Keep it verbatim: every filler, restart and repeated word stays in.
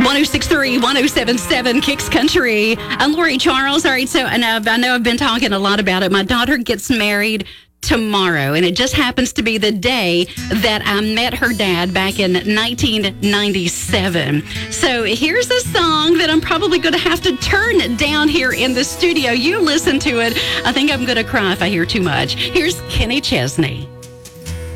oh six three, one oh seven seven Kicks Country. I'm Lori Charles. All right, so and I've, I know I've been talking a lot about it. My daughter gets married tomorrow, and it just happens to be the day that I met her dad back in nineteen ninety-seven. So here's a song that I'm probably going to have to turn down here in the studio. You listen to it. I think I'm going to cry if I hear too much. Here's Kenny Chesney.